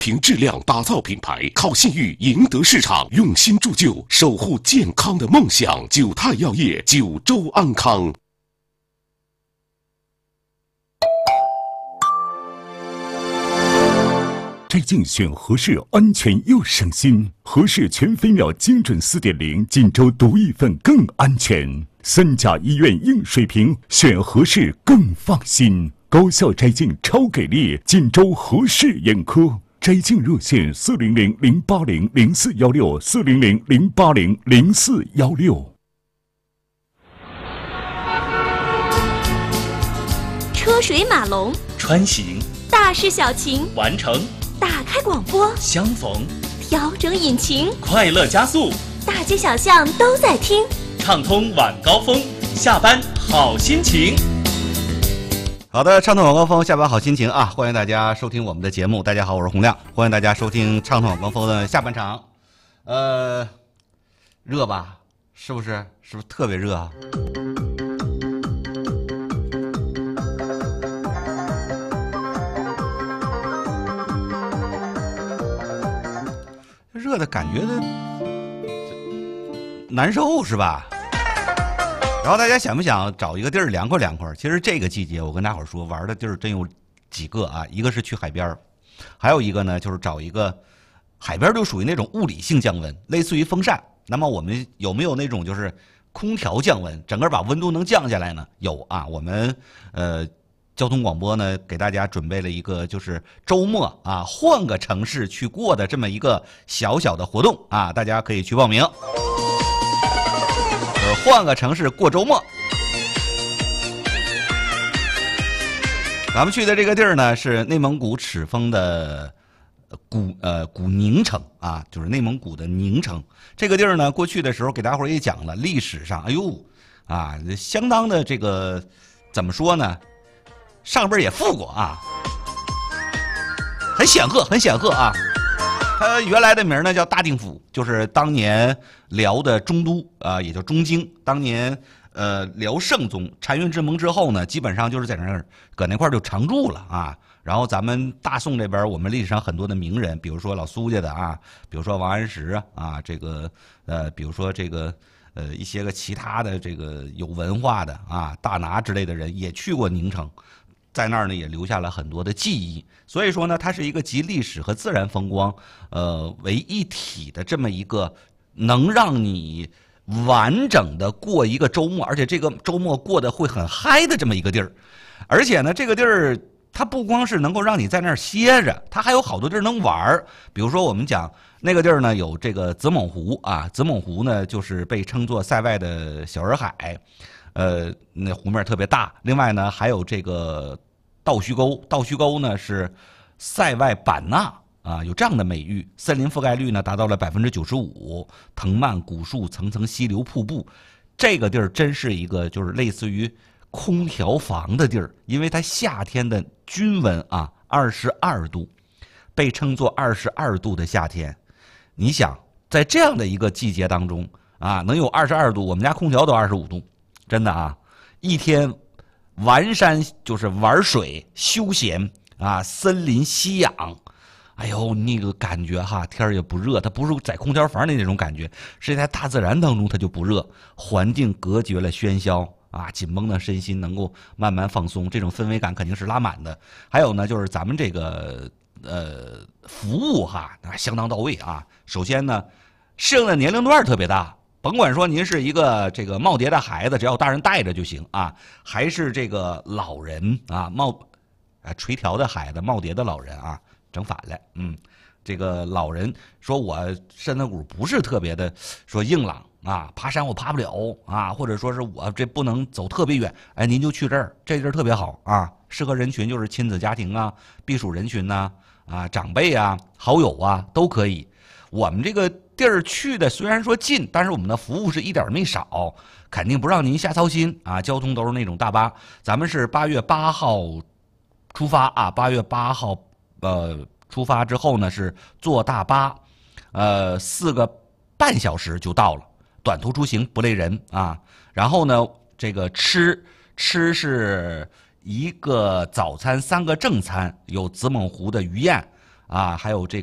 凭质量打造品牌，靠信誉赢得市场，用心铸就，守护健康的梦想。九泰药业，九州安康。 摘镜选合适，安全又省心。合适全飞秒精准4.0，锦州独一份更安全。3甲医院硬水平，选合适更放心。高效摘镜超给力，锦州合适眼科。摘镜热线400-080-0416，400-080-0416。 车水马龙， 穿行， 大事小情， 完成。 打开广播， 相逢， 调整引擎， 快乐加速， 大街小巷都在听， 畅通晚高峰，下班好心情。 好的，畅通晚高峰，下班好心情啊！欢迎大家收听我们的节目。大家好，我是洪亮，欢迎大家收听畅通晚高峰的下半场。热吧？是不是特别热啊？热的感觉的难受是吧？然后大家想不想找一个地儿凉快凉快？其实这个季节我跟大伙儿说，玩的地儿真有几个啊，一个是去海边，还有一个呢就是找一个海边就属于那种物理性降温，类似于风扇。那么我们有没有那种就是空调降温，整个把温度能降下来呢？有啊，我们交通广播呢给大家准备了一个就是周末啊换个城市去过的这么一个小小的活动啊，大家可以去报名。换个城市过周末。咱们去的这个地儿呢是内蒙古赤峰的古宁城啊，就是内蒙古的宁城。这个地儿呢过去的时候给大伙儿也讲了，历史上哎呦啊相当的这个怎么说呢，上边也富过啊，很显赫啊。它原来的名呢叫大定府，就是当年辽的中都啊，也叫中京。当年辽圣宗澶渊之盟之后呢，基本上就是在那儿搁那块就常住了啊。然后咱们大宋这边，我们历史上很多的名人，比如说老苏家的啊，比如说王安石啊，这个比如说这个一些个其他的这个有文化的啊，大拿之类的人也去过宁城。在那儿呢，也留下了很多的记忆，所以说呢，它是一个集历史和自然风光，为一体的这么一个能让你完整的过一个周末，而且这个周末过得会很嗨的这么一个地儿。而且呢，这个地儿它不光是能够让你在那儿歇着，它还有好多地儿能玩儿。比如说我们讲那个地儿呢，有这个子母湖啊，子母湖呢就是被称作塞外的小洱海。那湖面特别大。另外呢，还有这个倒须沟，倒须沟呢是塞外版纳啊，有这样的美誉。森林覆盖率呢达到了95%，藤蔓古树，层层溪流瀑布。这个地儿真是一个就是类似于空调房的地儿，因为它夏天的均温啊22度，被称作22度的夏天。你想在这样的一个季节当中啊，能有22度，我们家空调都25度。真的啊，一天玩山就是玩水休闲啊，森林吸氧，哎呦那个感觉哈，天儿也不热，它不是在空调房里那种感觉，是在大自然当中它就不热，环境隔绝了喧嚣啊，紧绷的身心能够慢慢放松，这种氛围感肯定是拉满的。还有呢，就是咱们这个服务哈，相当到位啊。首先呢，适应的年龄段特别大。甭管说您是一个这个耄耋的孩子，只要大人带着就行啊，还是这个老人啊垂髫的孩子，耄耋的老人啊，整反了，这个老人说我身子骨不是特别的说硬朗啊，爬山我爬不了啊，或者说是我这不能走特别远，哎，您就去这儿，这地儿特别好啊，适合人群就是亲子家庭啊，避暑人群呐啊，长辈啊，好友啊都可以。我们这个地儿去的虽然说近，但是我们的服务是一点没少，肯定不让您瞎操心啊。交通都是那种大巴，咱们是8月8号出发啊，8月8号出发之后呢是坐大巴，4个半小时就到了，短途出行不累人啊。然后呢，这个吃是1个早餐3个正餐，有子母湖的鱼宴。 啊，还有这